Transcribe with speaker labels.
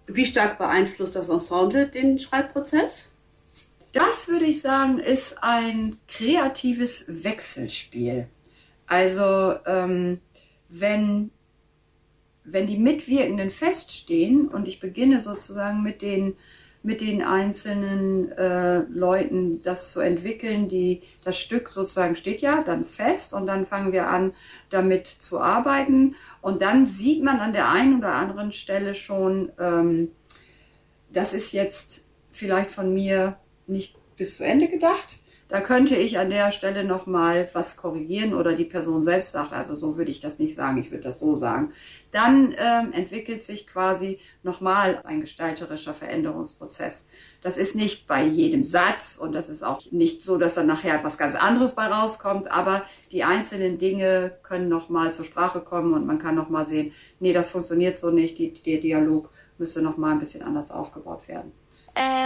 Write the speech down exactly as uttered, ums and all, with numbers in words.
Speaker 1: Wie stark beeinflusst das Ensemble den Schreibprozess?
Speaker 2: Das würde ich sagen, ist ein kreatives Wechselspiel. Also ähm, wenn, wenn die Mitwirkenden feststehen und ich beginne sozusagen mit den, mit den einzelnen äh, Leuten das zu entwickeln, die, das Stück sozusagen steht ja dann fest und dann fangen wir an, damit zu arbeiten und dann sieht man an der einen oder anderen Stelle schon, ähm, das ist jetzt vielleicht von mir nicht bis zu Ende gedacht. Da könnte ich an der Stelle nochmal was korrigieren oder die Person selbst sagt, also so würde ich das nicht sagen, ich würde das so sagen. Dann ähm, entwickelt sich quasi nochmal ein gestalterischer Veränderungsprozess. Das ist nicht bei jedem Satz und das ist auch nicht so, dass dann nachher etwas ganz anderes bei rauskommt, aber die einzelnen Dinge können nochmal zur Sprache kommen und man kann nochmal sehen, nee, das funktioniert so nicht, die, der Dialog müsste nochmal ein bisschen anders aufgebaut werden.